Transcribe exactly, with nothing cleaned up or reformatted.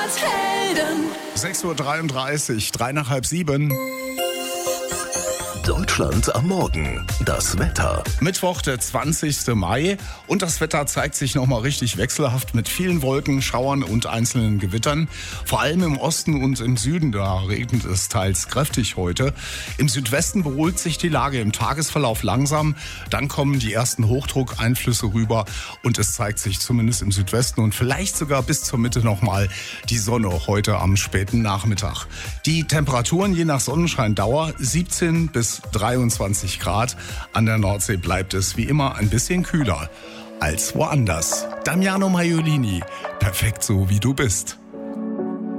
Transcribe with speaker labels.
Speaker 1: Verkehrshelden.
Speaker 2: sechs Uhr dreiunddreißig, drei nach halb sieben.
Speaker 3: Deutschland am Morgen. Das Wetter.
Speaker 2: Mittwoch, der zwanzigster Mai. Und das Wetter zeigt sich nochmal richtig wechselhaft mit vielen Wolken, Schauern und einzelnen Gewittern. Vor allem im Osten und im Süden, da regnet es teils kräftig heute. Im Südwesten beruhigt sich die Lage im Tagesverlauf langsam. Dann kommen die ersten Hochdruckeinflüsse rüber und es zeigt sich zumindest im Südwesten und vielleicht sogar bis zur Mitte nochmal die Sonne heute am späten Nachmittag. Die Temperaturen je nach Sonnenscheindauer siebzehn bis dreiundzwanzig Grad. An der Nordsee bleibt es wie immer ein bisschen kühler als woanders. Damiano Maiolini, perfekt so wie du bist.